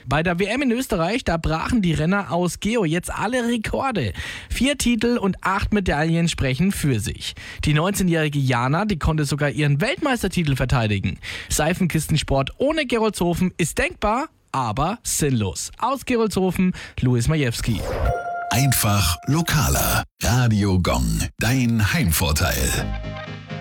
Bei der WM in Österreich, da brachen die Renner aus Geo jetzt alle Rekorde. 4 Titel und 8 Medaillen sprechen für sich. Die 19-jährige Jana, die konnte sogar ihren Weltmeistertitel verteidigen. Seifenkistensport ohne Gerolzhofen ist denkbar, aber sinnlos. Aus Gerolzhofen, Louis Majewski. Einfach lokaler. Radio Gong, dein Heimvorteil.